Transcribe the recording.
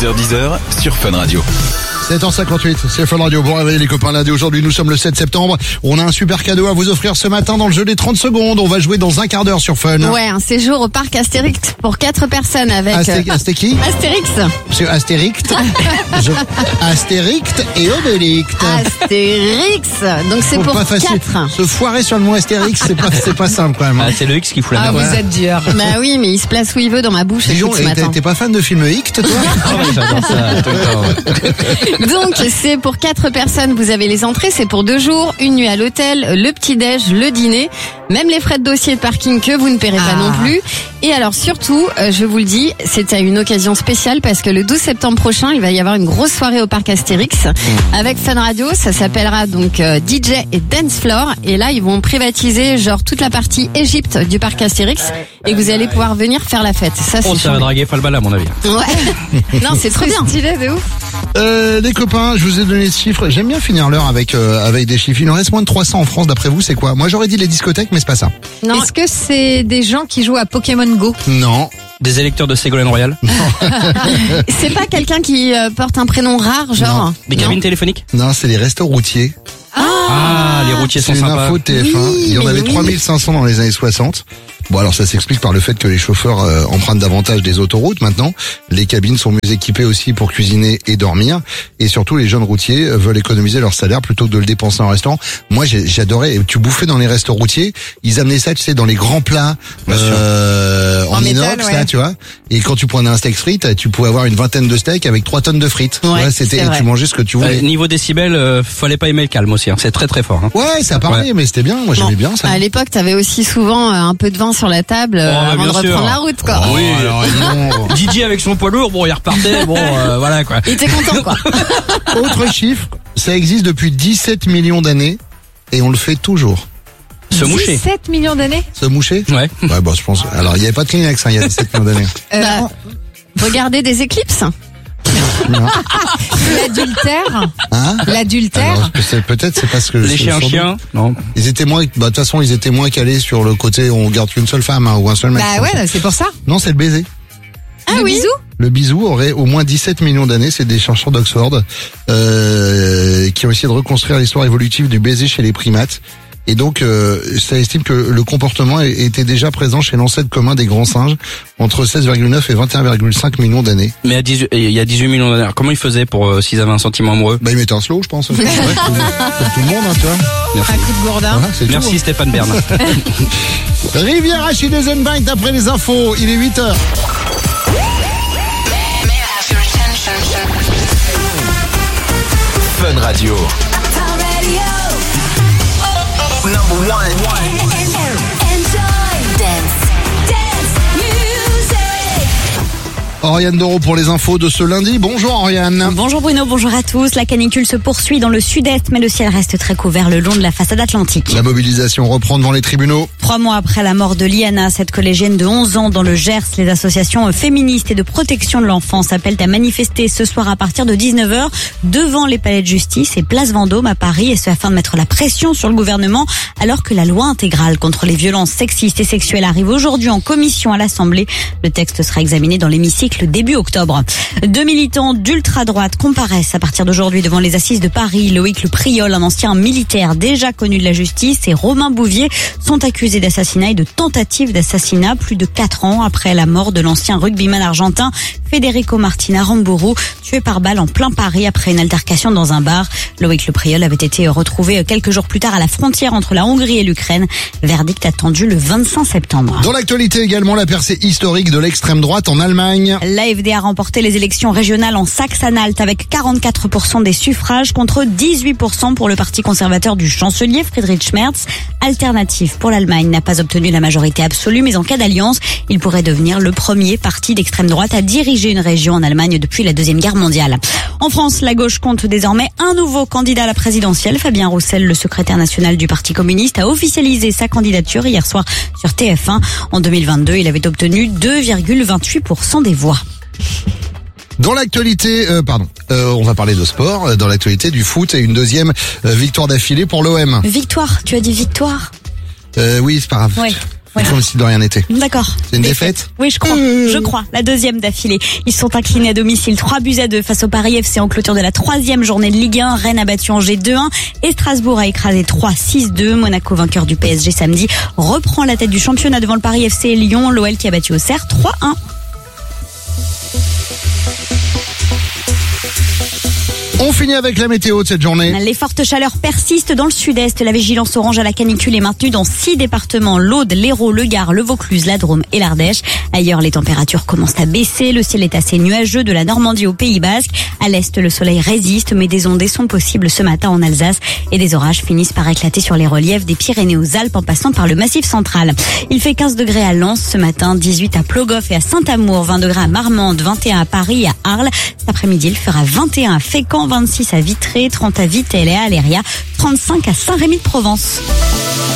6h10 sur Fun Radio. 7h58, c'est Fun Radio. Bon réveil les copains, lundi aujourd'hui, nous sommes le 7 septembre. On a un super cadeau à vous offrir ce matin dans le jeu des 30 secondes. On va jouer dans un quart d'heure sur Fun. Ouais, un séjour au parc Astérix pour 4 personnes avec... Astérix. C'est Astérix. Astérix et Obélix. Astérix. Donc c'est pour pas facile. 4. Se foirer sur le mot Astérix, c'est pas simple quand même. Ah, c'est le X qui fout la merde. Vous êtes dur. Bah oui, mais il se place où il veut dans ma bouche. Dijon, ce matin. t'es pas fan de film X, toi? J'adore ça tout le temps. Donc c'est pour 4 personnes, vous avez les entrées, c'est pour 2 jours, une nuit à l'hôtel, le petit-déj, le dîner, même les frais de dossier de parking que vous ne paierez pas non plus. Et alors surtout, je vous le dis, c'est à une occasion spéciale parce que le 12 septembre prochain, il va y avoir une grosse soirée au parc Astérix avec Fun Radio. Ça s'appellera donc DJ et Dance Floor. Et là, ils vont privatiser genre toute la partie Égypte du parc Astérix et vous allez pouvoir venir faire la fête. Ça, On c'est s'est dragué Falbala à mon avis. Ouais. Non, c'est trop bien. Stylé, de ouf. Les copains, je vous ai donné ce chiffre. J'aime bien finir l'heure avec des chiffres. Il en reste moins de 300 en France, d'après vous, c'est quoi? Moi, j'aurais dit les discothèques, mais c'est pas ça. Non. Est-ce que c'est des gens qui jouent à Pokémon Go? Non. Des électeurs de Ségolène Royal. C'est pas quelqu'un qui porte un prénom rare, genre. Non. Des cabines téléphoniques. Non, c'est les restos routiers. Ah, les routiers sont C'est une sympas. info TF1. Oui, Il y en mais avait oui. 3500 dans les années 60. Bon, alors ça s'explique par le fait que les chauffeurs empruntent davantage des autoroutes maintenant. Les cabines sont mieux équipées aussi pour cuisiner et dormir. Et surtout, les jeunes routiers veulent économiser leur salaire plutôt que de le dépenser en restaurant. Moi, j'adorais. Tu bouffais dans les restos routiers. Ils amenaient ça, tu sais, dans les grands plats en métal, inox, ouais. là, tu vois. Et quand tu prenais un steak frites, tu pouvais avoir une vingtaine de steaks avec 3 tonnes de frites. Ouais, c'était, c'est et vrai. tu mangeais ce que tu voulais. Niveau décibels, fallait pas aimer le calme aussi. Hein. C'est très très fort. Hein. Ouais, ça parlait, Ouais. mais c'était bien. Moi, j'aimais Bon, bien ça. À l'époque, t'avais aussi souvent un peu de vin sur la table avant bien de reprendre sûr. la route, quoi. Oui. alors, non. Didier avec son poids lourd, bon, il repartait, bon, voilà quoi. Il était content, quoi. Autre chiffre, ça existe depuis 17 millions d'années et on le fait toujours. Se moucher. 17 millions d'années? Se moucher? Ouais. Ouais, bon, je pense. Alors, il n'y avait pas de Kleenex, hein, il y a 17 millions d'années. Bah, regardez des éclipses. Non. L'adultère? Hein? L'adultère? Alors, peut-être c'est parce que Les chiens, non. ils étaient moins, de toute façon, ils étaient moins calés sur le côté on garde qu'une seule femme, hein, ou un seul mec. Bah ouais, c'est pour ça. Non, c'est le baiser. Le bisou? Le bisou aurait au moins 17 millions d'années. C'est des chercheurs d'Oxford qui ont essayé de reconstruire l'histoire évolutive du baiser chez les primates. Et donc, ça estime que le comportement était déjà présent chez l'ancêtre commun des grands singes entre 16,9 et 21,5 millions d'années. Mais il y a 18 millions d'années. Alors, comment ils faisaient pour s'ils avaient un sentiment amoureux? Bah, ils mettaient un slow, je pense. Ouais, comme tout le monde, hein, tu vois. Merci. Un coup de gourdin. Voilà, c'est Merci tout, Stéphane Bern. hein. Rivière Achille Zenbank d'après les infos. Il est 8h. Fun Radio. Oriane Doro pour les infos de ce lundi. Bonjour Oriane. Bonjour Bruno, bonjour à tous. La canicule se poursuit dans le sud-est, mais le ciel reste très couvert le long de la façade atlantique. La mobilisation reprend devant les tribunaux. 3 mois après la mort de Liana, cette collégienne de 11 ans dans le Gers, les associations féministes et de protection de l'enfance appellent à manifester ce soir à partir de 19h devant les palais de justice et place Vendôme à Paris, et ce afin de mettre la pression sur le gouvernement alors que la loi intégrale contre les violences sexistes et sexuelles arrive aujourd'hui en commission à l'Assemblée. Le texte sera examiné dans l'hémicycle début octobre. 2 militants d'ultra-droite comparaissent à partir d'aujourd'hui devant les assises de Paris. Loïc Le Priol, un ancien militaire déjà connu de la justice, et Romain Bouvier sont accusés d'assassinat et de tentative d'assassinat plus de 4 ans après la mort de l'ancien rugbyman argentin Federico Martín Aramburu, tué par balle en plein Paris après une altercation dans un bar. Loïc Le Priol avait été retrouvé quelques jours plus tard à la frontière entre la Hongrie et l'Ukraine. Verdict attendu le 25 septembre. Dans l'actualité également, la percée historique de l'extrême droite en Allemagne. L'AfD a remporté les élections régionales en Saxe-Anhalt avec 44% des suffrages contre 18% pour le parti conservateur du chancelier Friedrich Merz. Alternative pour l'Allemagne n'a pas obtenu la majorité absolue, mais en cas d'alliance, il pourrait devenir le premier parti d'extrême droite à diriger une région en Allemagne depuis la Deuxième Guerre mondiale. En France, la gauche compte désormais un nouveau candidat à la présidentielle. Fabien Roussel, le secrétaire national du Parti communiste, a officialisé sa candidature hier soir sur TF1. En 2022, il avait obtenu 2,28% des voix. Dans l'actualité, on va parler de sport. Dans l'actualité du foot et une deuxième victoire d'affilée pour l'OM. Victoire, tu as dit victoire? Oui, c'est pas grave. Oui. Ouais. Comme si de rien n'était. D'accord. C'est une défaite ? Oui, je crois. La deuxième d'affilée. Ils sont inclinés à domicile 3-2 face au Paris FC en clôture de la 3e journée de Ligue 1. Rennes a battu Angers 2-1 et Strasbourg a écrasé 3-6-2. Monaco, vainqueur du PSG samedi, reprend la tête du championnat devant le Paris FC et Lyon. L'OL qui a battu Auxerre 3-1. On finit avec la météo de cette journée. Les fortes chaleurs persistent dans le sud-est. La vigilance orange à la canicule est maintenue dans 6 départements. L'Aude, l'Hérault, le Gard, le Vaucluse, la Drôme et l'Ardèche. Ailleurs, les températures commencent à baisser. Le ciel est assez nuageux de la Normandie au Pays Basque. À l'est, le soleil résiste, mais des ondées sont possibles ce matin en Alsace. Et des orages finissent par éclater sur les reliefs des Pyrénées aux Alpes en passant par le Massif central. Il fait 15 degrés à Lens ce matin, 18 à Plogoff et à Saint-Amour, 20 degrés à Marmande, 21 à Paris et à Arles. Cet après-midi, il fera 21 à Fécamp, 26 à Vitré, 30 à Vittel et à Aléria, 35 à Saint-Rémy-de-Provence.